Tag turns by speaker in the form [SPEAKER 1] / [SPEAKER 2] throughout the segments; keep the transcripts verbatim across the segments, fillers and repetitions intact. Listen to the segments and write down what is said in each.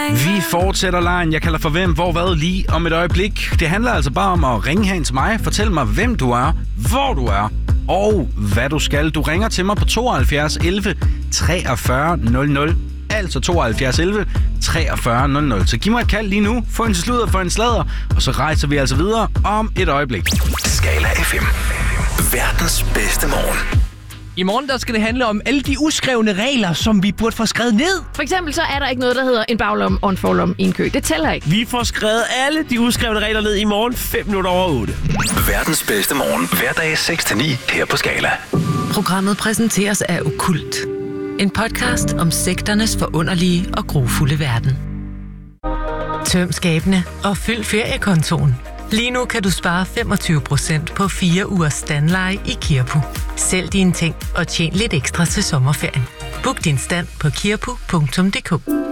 [SPEAKER 1] Vi fortsætter lejen. Jeg kalder for hvem, hvor, hvad lige om et øjeblik. Det handler altså bare om at ringe hen til mig. Fortæl mig, hvem du er, hvor du er og hvad du skal. Du ringer til mig på tooghalvfjerds elleve treogfyrre nul nul. Altså tooghalvfjerds elleve treogfyrre nul nul. Så giv mig et kald lige nu. Få en sludder, få en sladder. Og så rejser vi altså videre om et øjeblik.
[SPEAKER 2] Skala F M. Verdens bedste morgen.
[SPEAKER 3] I morgen der skal det handle om alle de uskrevne regler, som vi burde få skrevet ned.
[SPEAKER 4] For eksempel så er der ikke noget, der hedder en baglom og en forlom i en kø. Det tæller ikke.
[SPEAKER 5] Vi får skrevet alle de uskrevne regler ned i morgen fem minutter over otte.
[SPEAKER 2] Verdens bedste morgen. Hverdag seks til ni her på Skala.
[SPEAKER 6] Programmet præsenteres af Okkult. En podcast om sekternes forunderlige og grufulde verden. Tøm skabene og fyld feriekontoen. Lige nu kan du spare femogtyve procent på fire ugers standleje i Kirpu. Sælg dine ting og tjen lidt ekstra til sommerferien. Book din stand på kirpu punktum d k.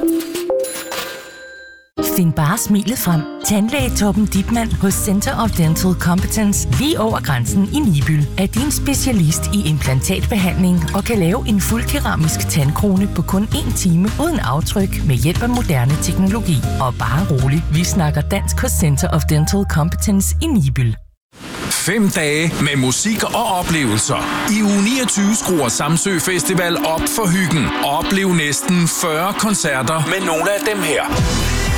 [SPEAKER 7] Find bare smilet frem. Tandlæge Torben Dipmann hos Center of Dental Competence lige over grænsen i Nibyl er din specialist i implantatbehandling og kan lave en fuldkeramisk tandkrone på kun én time uden aftryk med hjælp af moderne teknologi. Og bare rolig, vi snakker dansk hos Center of Dental Competence i Nibyl.
[SPEAKER 8] Fem dage med musik og oplevelser. I uge niogtyve skruer Samsø Festival op for hyggen. Oplev næsten fyrre koncerter med nogle af dem her.